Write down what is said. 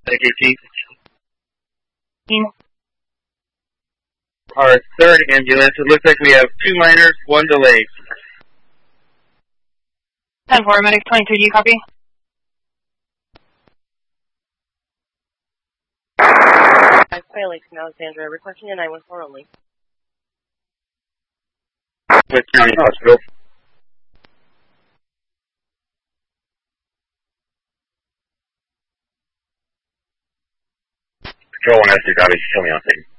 Thank you, Chief. Team. Our third ambulance, it looks like we have 2 minors, 1 delayed. 10-4, medic 22, do you copy? Quail Lake from Alexandria, requesting a 914 only. With County Hospital. Patrol 1 S2, copy. Show me on scene.